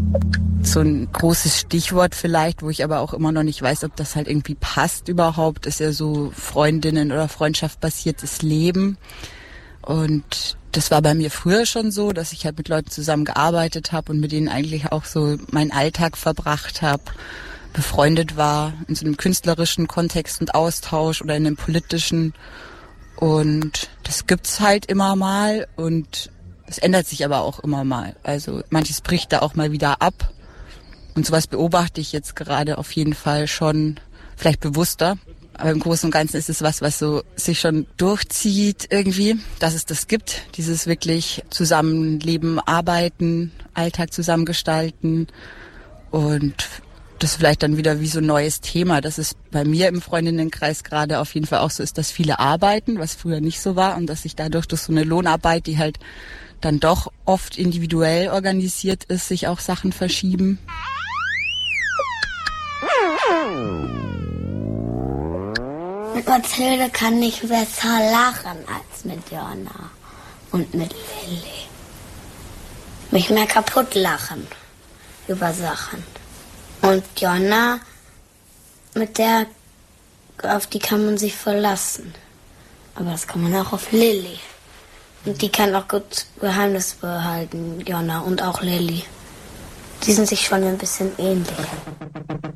So ein großes Stichwort vielleicht, wo ich aber auch immer noch nicht weiß, ob das halt irgendwie passt überhaupt, ist ja so Freundinnen- oder Freundschaft-basiertes Leben. Und das war bei mir früher schon so, dass ich halt mit Leuten zusammengearbeitet habe und mit denen eigentlich auch so meinen Alltag verbracht habe, befreundet war in so einem künstlerischen Kontext und Austausch oder in einem politischen. Und das gibt's halt immer mal und es ändert sich aber auch immer mal. Also manches bricht da auch mal wieder ab. Und sowas beobachte ich jetzt gerade auf jeden Fall schon, vielleicht bewusster. Aber im Großen und Ganzen ist es was so sich schon durchzieht irgendwie, dass es das gibt. Dieses wirklich Zusammenleben, Arbeiten, Alltag zusammengestalten. Und das ist vielleicht dann wieder wie so ein neues Thema. Dass es bei mir im Freundinnenkreis gerade auf jeden Fall auch so ist, dass viele arbeiten, was früher nicht so war. Und dass sich dadurch durch so eine Lohnarbeit, die halt dann doch oft individuell organisiert ist, sich auch Sachen verschieben. Mit Mathilde kann ich besser lachen als mit Jonna und mit Lilly. Mich mehr kaputt lachen über Sachen. Und Jonna, auf die kann man sich verlassen. Aber das kann man auch auf Lilly. Und die kann auch gut Geheimnis behalten, Jonna und auch Lilly. Die sind sich schon ein bisschen ähnlich.